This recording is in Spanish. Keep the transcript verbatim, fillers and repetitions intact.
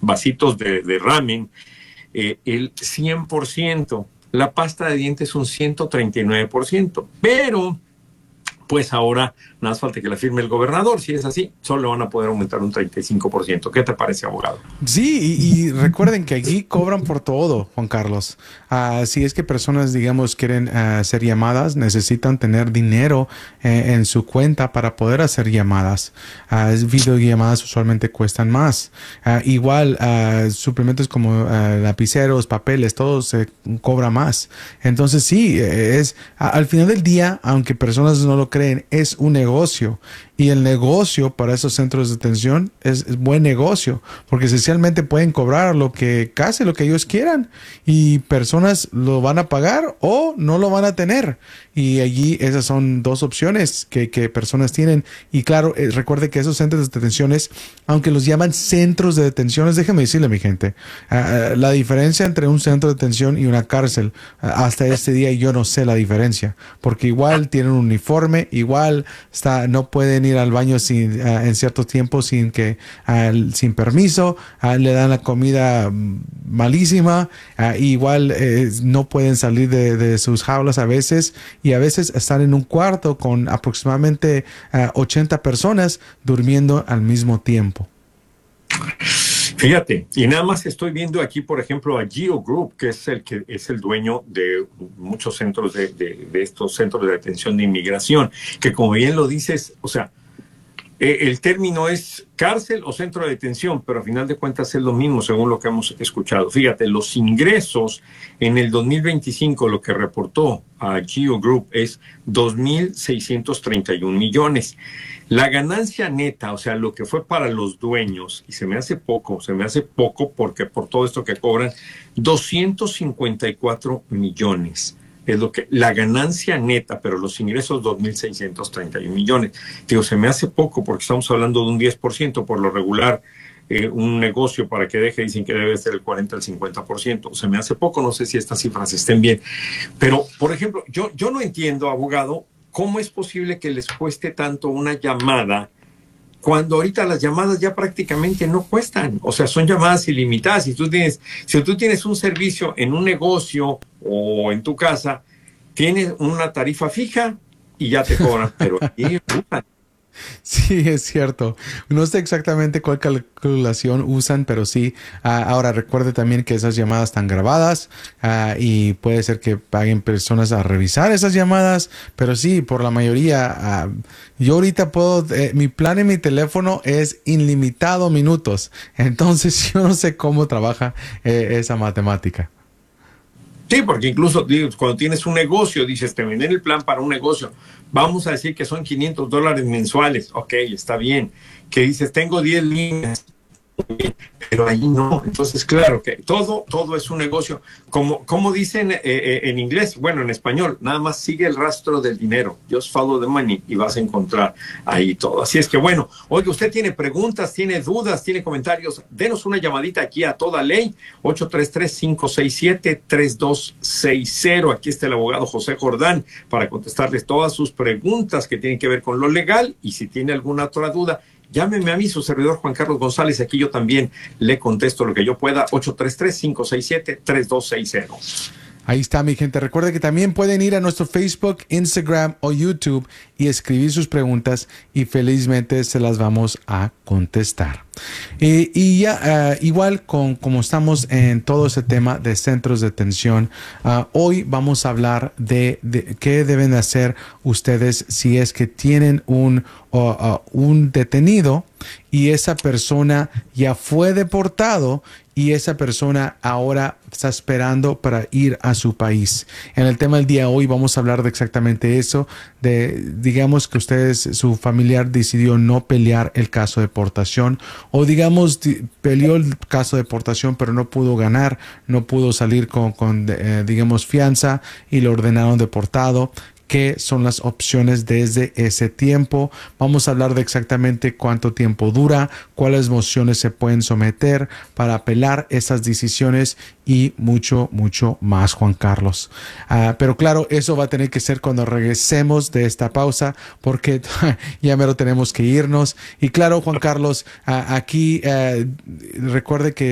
vasitos de, de ramen, eh, el cien por ciento. La pasta de dientes un ciento treinta y nueve por ciento. Pero, pues ahora, nada más falta que la firme el gobernador. Si es así, solo van a poder aumentar un treinta y cinco por ciento. ¿Qué te parece, abogado? Sí, y, y recuerden que aquí cobran por todo, Juan Carlos. Uh, si es que personas, digamos, quieren uh, hacer llamadas, necesitan tener dinero eh, en su cuenta para poder hacer llamadas. Uh, videollamadas usualmente cuestan más. Uh, igual, uh, suplementos como uh, lapiceros, papeles, todo se cobra más. Entonces, sí, es a, al final del día, aunque personas no lo creen, es un negocio. Y el negocio para esos centros de detención es, es buen negocio, porque esencialmente pueden cobrar lo que casi lo que ellos quieran y personas lo van a pagar o no lo van a tener. Y allí esas son dos opciones que, que personas tienen. Y claro, eh, recuerde que esos centros de detenciones, aunque los llaman centros de detenciones, déjeme decirle, mi gente, uh, la diferencia entre un centro de detención y una cárcel, uh, hasta este día yo no sé la diferencia, porque igual tienen un uniforme, igual está, no pueden ir al baño sin, uh, en ciertos tiempos sin que uh, sin permiso, uh, le dan la comida malísima, uh, igual eh, no pueden salir de, de sus jaulas a veces, y a veces están en un cuarto con aproximadamente uh, ochenta personas durmiendo al mismo tiempo. Fíjate, y nada más estoy viendo aquí, por ejemplo, a Geo Group, que es el que es el dueño de muchos centros de, de, de estos centros de detención de inmigración, que como bien lo dices, o sea, eh, el término es cárcel o centro de detención, pero a final de cuentas es lo mismo según lo que hemos escuchado. Fíjate, los ingresos en el dos mil veinticinco, lo que reportó a Geo Group es dos mil seiscientos treinta y un millones. La ganancia neta, o sea, lo que fue para los dueños, y se me hace poco, se me hace poco porque por todo esto que cobran, doscientos cincuenta y cuatro millones. Es lo que, la ganancia neta, pero los ingresos dos mil seiscientos treinta y un millones. Digo, se me hace poco porque estamos hablando de un diez por ciento, por lo regular, eh, un negocio para que deje, dicen que debe ser el cuarenta al cincuenta por ciento. Se me hace poco, no sé si estas cifras estén bien. Pero, por ejemplo, yo, yo no entiendo, abogado, ¿cómo es posible que les cueste tanto una llamada cuando ahorita las llamadas ya prácticamente no cuestan? O sea, son llamadas ilimitadas. Si tú tienes, si tú tienes un servicio en un negocio o en tu casa, tienes una tarifa fija y ya te cobran. Pero aquí, sí, es cierto. No sé exactamente cuál calculación usan, pero sí. Uh, ahora recuerde también que esas llamadas están grabadas uh, y puede ser que paguen personas a revisar esas llamadas, pero sí, por la mayoría. Uh, yo ahorita puedo, eh, mi plan en mi teléfono es ilimitado minutos. Entonces yo no sé cómo trabaja eh, esa matemática. sí, porque incluso digo, cuando tienes un negocio, dices, te venden el plan para un negocio, vamos a decir que son quinientos dólares mensuales, ok, está bien, que dices, tengo diez líneas, pero ahí no. Entonces, claro que todo, todo es un negocio. Como, como dicen eh, eh, en inglés, bueno, en español, nada más sigue el rastro del dinero. Just follow the money y vas a encontrar ahí todo. Así es que, bueno, oiga, usted tiene preguntas, tiene dudas, tiene comentarios, denos una llamadita aquí a toda ley, ocho tres tres, cinco seis siete, tres dos seis cero. Aquí está el abogado José Jordán para contestarles todas sus preguntas que tienen que ver con lo legal, y si tiene alguna otra duda, llámeme a mí, su servidor Juan Carlos González. Aquí yo también le contesto lo que yo pueda. ocho tres tres, cinco seis siete, tres dos seis cero. Ahí está, mi gente. Recuerda que también pueden ir a nuestro Facebook, Instagram o YouTube y escribir sus preguntas y felizmente se las vamos a contestar. Eh, y ya, uh, igual con, como estamos en todo ese tema de centros de detención, uh, hoy vamos a hablar de, de qué deben hacer ustedes si es que tienen un, uh, uh, un detenido y esa persona ya fue deportado y esa persona ahora está esperando para ir a su país. En el tema del día de hoy vamos a hablar de exactamente eso, de digamos que ustedes, su familiar decidió no pelear el caso de deportación, o digamos peleó el caso de deportación pero no pudo ganar, no pudo salir con, con eh, digamos fianza y lo ordenaron deportado. ¿Qué son las opciones desde ese tiempo? Vamos a hablar de exactamente cuánto tiempo dura, cuáles mociones se pueden someter para apelar esas decisiones y mucho, mucho más, Juan Carlos. Uh, pero claro, eso va a tener que ser cuando regresemos de esta pausa, porque ya mero tenemos que irnos. Y claro, Juan Carlos, uh, aquí uh, recuerde que